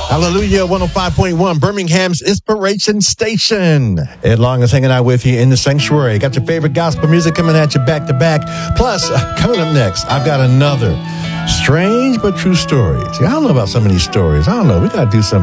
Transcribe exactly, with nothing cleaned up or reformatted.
Hallelujah, one oh five point one, Birmingham's Inspiration Station. Ed Long is hanging out with you in the sanctuary. Got your favorite gospel music coming at you back to back. Plus, uh, coming up next, I've got another strange but true story. See, I don't know about some of these stories. I don't know. We got to do some